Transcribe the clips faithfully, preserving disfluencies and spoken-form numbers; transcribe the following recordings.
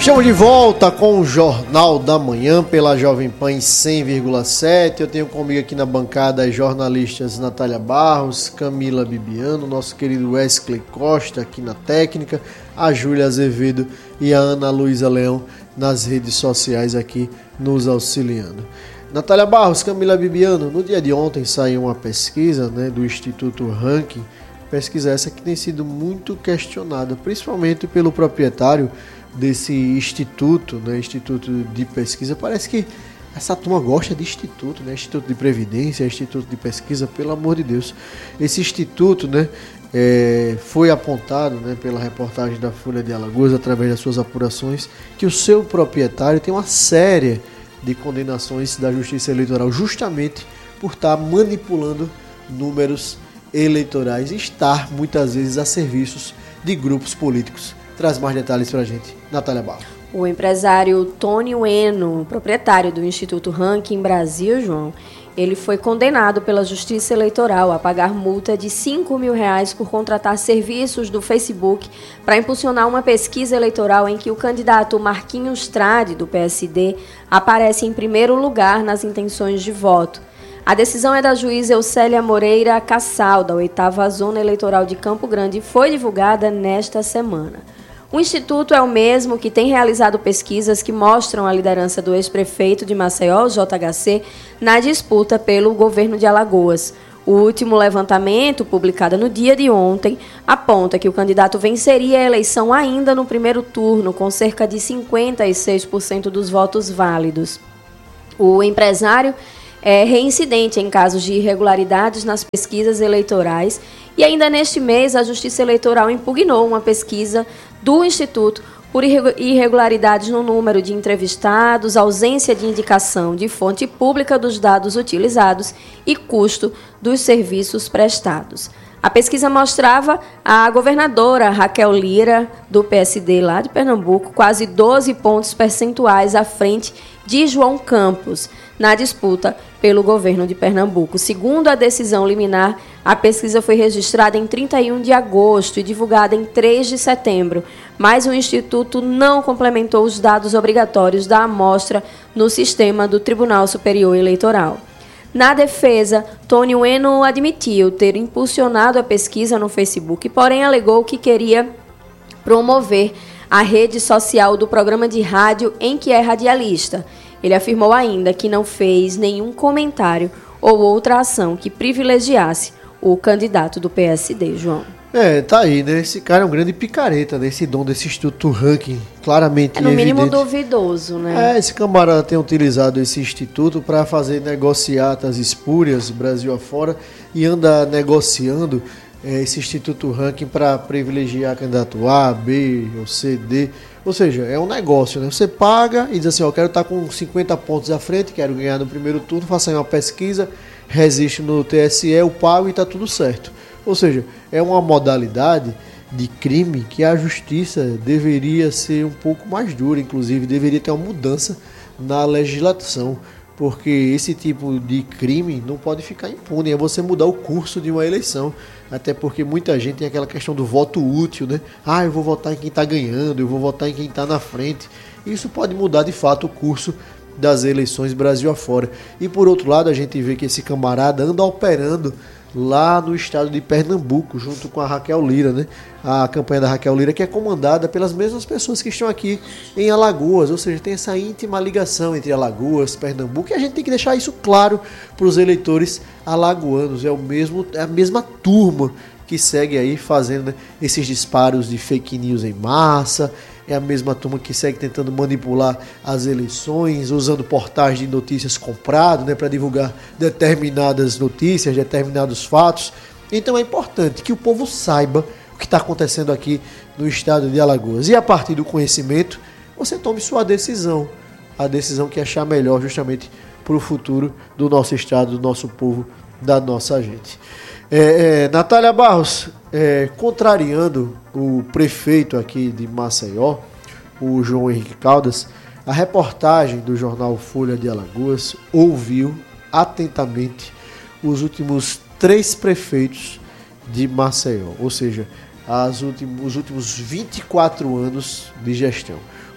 Estamos de volta com o Jornal da Manhã pela Jovem Pan cem vírgula sete. Eu tenho comigo aqui na bancada as jornalistas Natália Barros, Camila Bibiano, nosso querido Wesley Costa aqui na técnica, a Júlia Azevedo e a Ana Luísa Leão nas redes sociais aqui nos auxiliando. Natália Barros, Camila Bibiano, no dia de ontem saiu uma pesquisa, né, do Instituto Ranking, pesquisa essa que tem sido muito questionada, principalmente pelo proprietário desse instituto, né, Instituto de Pesquisa. Parece que essa turma gosta de instituto, né, Instituto de Previdência, Instituto de Pesquisa, pelo amor de Deus. Esse instituto, né, é, foi apontado, né, pela reportagem da Folha de Alagoas, através das suas apurações, que o seu proprietário tem uma série de condenações da Justiça Eleitoral, justamente por estar manipulando números eleitorais e estar, muitas vezes, a serviços de grupos políticos. Traz mais detalhes para a gente, Natália Barros. O empresário Tony Ueno, proprietário do Instituto Ranking Brasil, João, ele foi condenado pela Justiça Eleitoral a pagar multa de cinco mil reais por contratar serviços do Facebook para impulsionar uma pesquisa eleitoral em que o candidato Marquinhos Trade, do P S D, aparece em primeiro lugar nas intenções de voto. A decisão é da juíza Eucélia Moreira Cassal, da oitava Zona Eleitoral de Campo Grande, e foi divulgada nesta semana. O Instituto é o mesmo que tem realizado pesquisas que mostram a liderança do ex-prefeito de Maceió, J H C, na disputa pelo governo de Alagoas. O último levantamento, publicado no dia de ontem, aponta que o candidato venceria a eleição ainda no primeiro turno, com cerca de cinquenta e seis por cento dos votos válidos. O empresário é reincidente em casos de irregularidades nas pesquisas eleitorais e ainda neste mês a Justiça Eleitoral impugnou uma pesquisa do Instituto por irregularidades no número de entrevistados, ausência de indicação de fonte pública dos dados utilizados e custo dos serviços prestados. A pesquisa mostrava a governadora Raquel Lira, do P S D lá de Pernambuco, quase doze pontos percentuais à frente de João Campos, na disputa pelo governo de Pernambuco. Segundo a decisão liminar, a pesquisa foi registrada em trinta e um de agosto e divulgada em três de setembro, mas o Instituto não complementou os dados obrigatórios da amostra no sistema do Tribunal Superior Eleitoral. Na defesa, Tony Ueno admitiu ter impulsionado a pesquisa no Facebook, porém alegou que queria promover a rede social do programa de rádio em que é radialista. Ele afirmou ainda que não fez nenhum comentário ou outra ação que privilegiasse o candidato do P S D, João. É, tá aí, né? Esse cara é um grande picareta, né? Esse dom desse Instituto Ranking, claramente é no evidente. mínimo duvidoso, né? É, esse camarada tem utilizado esse instituto para fazer negociatas espúrias Brasil afora e anda negociando é, esse Instituto Ranking para privilegiar candidato A, B ou C, D. Ou seja, é um negócio, né? Você paga e diz assim, ó, eu quero estar com cinquenta pontos à frente, quero ganhar no primeiro turno, faça aí uma pesquisa, resiste no T S E, eu pago e está tudo certo. Ou seja, é uma modalidade de crime que a justiça deveria ser um pouco mais dura, inclusive deveria ter uma mudança na legislação, porque esse tipo de crime não pode ficar impune, é você mudar o curso de uma eleição, até porque muita gente tem aquela questão do voto útil, né? Ah, eu vou votar em quem está ganhando, eu vou votar em quem está na frente. Isso pode mudar de fato o curso das eleições Brasil afora. E por outro lado, a gente vê que esse camarada anda operando lá no estado de Pernambuco, junto com a Raquel Lira, né? A campanha da Raquel Lira, que é comandada pelas mesmas pessoas que estão aqui em Alagoas, ou seja, tem essa íntima ligação entre Alagoas, Pernambuco, e a gente tem que deixar isso claro para os eleitores alagoanos. É, o mesmo, é a mesma turma que segue aí fazendo, né, esses disparos de fake news em massa, é a mesma turma que segue tentando manipular as eleições, usando portais de notícias comprados, né, para divulgar determinadas notícias, determinados fatos. Então é importante que o povo saiba o que está acontecendo aqui no estado de Alagoas. E a partir do conhecimento, você tome sua decisão, a decisão que achar melhor justamente para o futuro do nosso estado, do nosso povo, da nossa gente. É, é, Natália Barros, é, contrariando o prefeito aqui de Maceió, o João Henrique Caldas, a reportagem do jornal Folha de Alagoas ouviu atentamente os últimos três prefeitos de Maceió, ou seja, as últimos, os últimos vinte e quatro anos de gestão.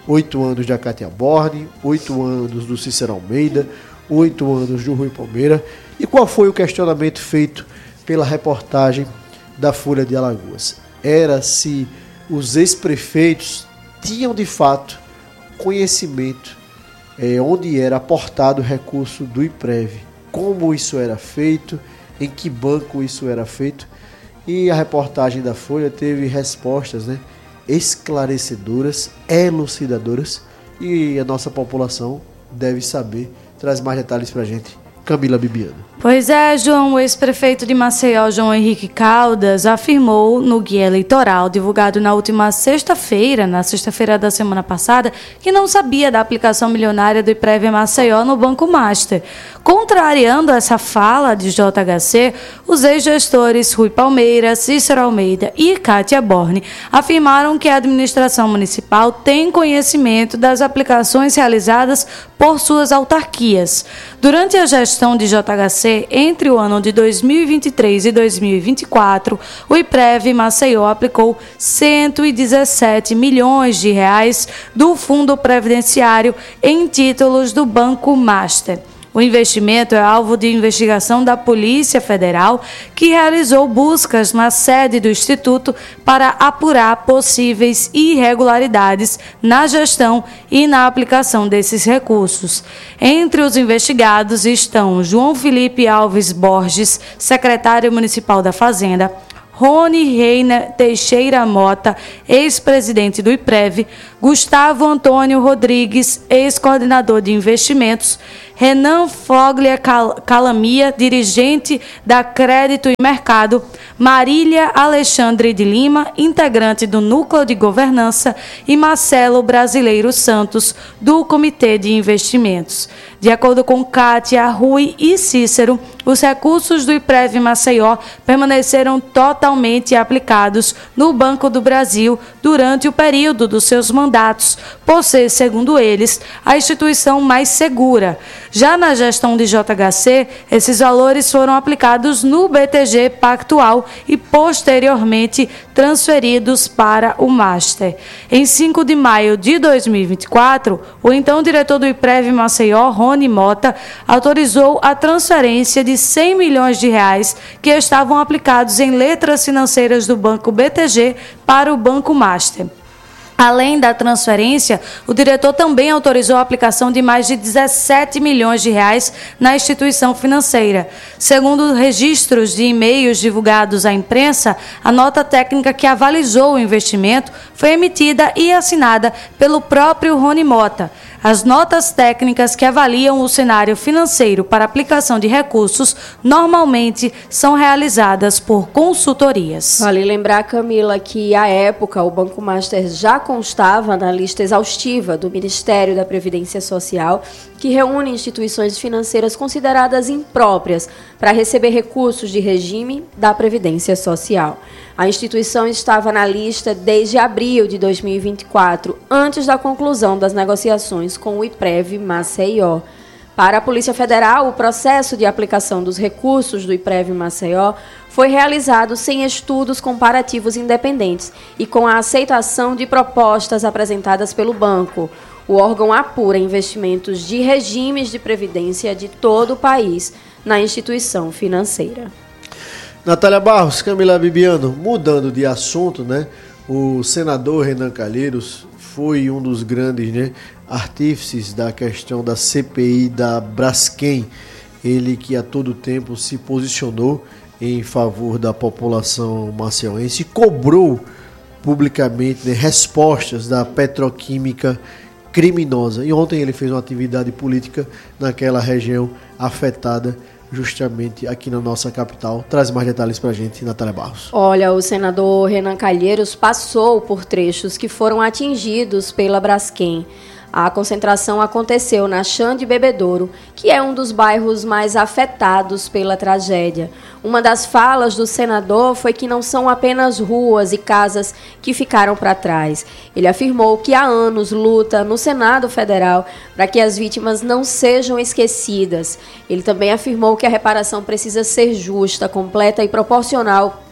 Oito anos da Kátia Borne, oito anos do Cícero Almeida, oito anos do Rui Palmeira. E qual foi o questionamento feito pela reportagem da Folha de Alagoas? Era se os ex-prefeitos tinham de fato conhecimento é, onde era aportado o recurso do IPREV, como isso era feito, em que banco isso era feito. E a reportagem da Folha teve respostas, né, esclarecedoras, elucidadoras, e a nossa população deve saber. Traz mais detalhes pra gente, Camila Bibiano. Pois é, João, o ex-prefeito de Maceió, João Henrique Caldas, afirmou no guia eleitoral, divulgado na última sexta-feira, na sexta-feira da semana passada, que não sabia da aplicação milionária do IPREV Maceió no Banco Master. Contrariando essa fala de J H C, os ex-gestores Rui Palmeira, Cícero Almeida e Kátia Borne afirmaram que a administração municipal tem conhecimento das aplicações realizadas por suas autarquias. Durante a gestão de J H C, entre o ano de dois mil e vinte e três e dois mil e vinte e quatro, o IPREV Maceió aplicou cento e dezessete milhões de reais do Fundo Previdenciário em títulos do Banco Master. O investimento é alvo de investigação da Polícia Federal, que realizou buscas na sede do Instituto para apurar possíveis irregularidades na gestão e na aplicação desses recursos. Entre os investigados estão João Felipe Alves Borges, secretário municipal da Fazenda, Rony Reina Teixeira Mota, ex-presidente do IPREV, Gustavo Antônio Rodrigues, ex-coordenador de investimentos, Renan Foglia Calamia, dirigente da Crédito e Mercado, Marília Alexandre de Lima, integrante do Núcleo de Governança, e Marcelo Brasileiro Santos, do Comitê de Investimentos. De acordo com Kátia, Rui e Cícero, os recursos do IPREV Maceió permaneceram totalmente aplicados no Banco do Brasil durante o período dos seus mandatos, por ser, segundo eles, a instituição mais segura. Já na gestão de J H C, esses valores foram aplicados no B T G Pactual e posteriormente transferidos para o Master. Em cinco de maio de dois mil e vinte e quatro, o então diretor do IPREV Maceió, Rony Mota, autorizou a transferência de cem milhões de reais que estavam aplicados em letras financeiras do Banco B T G para o Banco Master. Além da transferência, o diretor também autorizou a aplicação de mais de dezessete milhões de reais na instituição financeira. Segundo registros de e-mails divulgados à imprensa, a nota técnica que avalizou o investimento foi emitida e assinada pelo próprio Rony Mota. As notas técnicas que avaliam o cenário financeiro para aplicação de recursos normalmente são realizadas por consultorias. Vale lembrar, Camila, que à época o Banco Master já constava na lista exaustiva do Ministério da Previdência Social, que reúne instituições financeiras consideradas impróprias para receber recursos de regime da Previdência Social. A instituição estava na lista desde abril de dois mil e vinte e quatro, antes da conclusão das negociações com o IPREV Maceió. Para a Polícia Federal, o processo de aplicação dos recursos do IPREV Maceió foi realizado sem estudos comparativos independentes e com a aceitação de propostas apresentadas pelo banco. O órgão apura investimentos de regimes de previdência de todo o país na instituição financeira. Natália Barros, Camila Bibiano, mudando de assunto, né? O senador Renan Calheiros foi um dos grandes, né, artífices da questão da C P I da Braskem. Ele que a todo tempo se posicionou em favor da população maceiense e cobrou publicamente, né, respostas da petroquímica criminosa. E ontem ele fez uma atividade política naquela região afetada, justamente aqui na nossa capital. Traz mais detalhes para a gente, Natália Barros. Olha, o senador Renan Calheiros passou por trechos que foram atingidos pela Braskem. A concentração aconteceu na Xande Bebedouro, que é um dos bairros mais afetados pela tragédia. Uma das falas do senador foi que não são apenas ruas e casas que ficaram para trás. Ele afirmou que há anos luta no Senado Federal para que as vítimas não sejam esquecidas. Ele também afirmou que a reparação precisa ser justa, completa e proporcional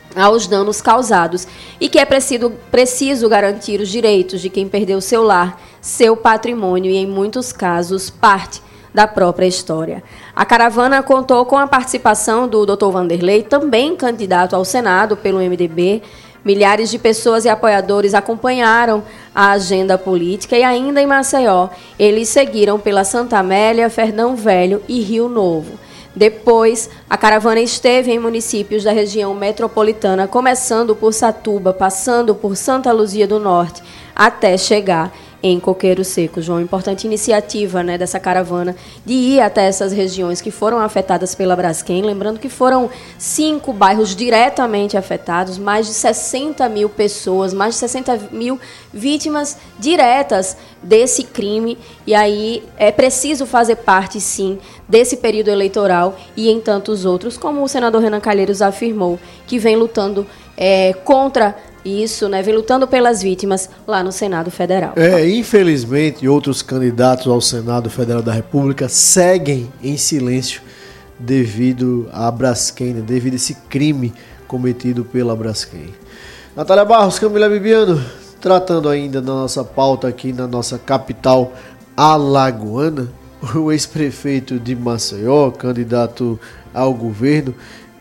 aos danos causados e que é preciso, preciso garantir os direitos de quem perdeu seu lar, seu patrimônio e, em muitos casos, parte da própria história. A caravana contou com a participação do doutor Vanderlei, também candidato ao Senado pelo M D B. Milhares de pessoas e apoiadores acompanharam a agenda política e ainda em Maceió, eles seguiram pela Santa Amélia, Fernão Velho e Rio Novo. Depois, a caravana esteve em municípios da região metropolitana, começando por Satuba, passando por Santa Luzia do Norte, até chegar em Coqueiro Seco. João, importante iniciativa, né, dessa caravana de ir até essas regiões que foram afetadas pela Braskem. Lembrando que foram cinco bairros diretamente afetados, mais de sessenta mil pessoas, mais de sessenta mil vítimas diretas desse crime. E aí é preciso fazer parte, sim, desse período eleitoral e em tantos outros, como o senador Renan Calheiros afirmou, que vem lutando é, contra isso, né? Vem lutando pelas vítimas lá no Senado Federal. É, infelizmente, outros candidatos ao Senado Federal da República seguem em silêncio devido à Braskem, né? Devido a esse crime cometido pela Braskem. Natália Barros, Camila Bibiano, tratando ainda da nossa pauta aqui na nossa capital alagoana, o ex-prefeito de Maceió, candidato ao governo,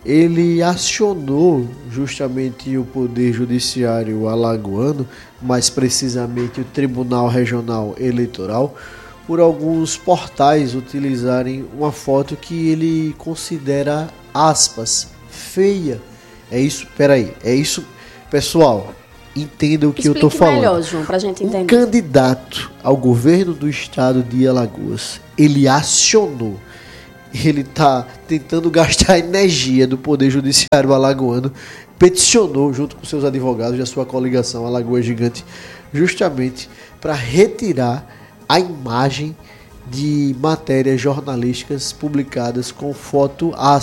ele acionou justamente o Poder Judiciário alagoano, mais precisamente o Tribunal Regional Eleitoral, por alguns portais utilizarem uma foto que ele considera, aspas, feia. É isso? Peraí, é isso, pessoal, entenda o que Explique eu tô falando. Melhor, João, pra gente entender. O candidato ao governo do estado de Alagoas, ele acionou, ele está tentando gastar a energia do Poder Judiciário alagoano, peticionou junto com seus advogados e a sua coligação Alagoas Gigante, justamente para retirar a imagem de matérias jornalísticas publicadas com foto,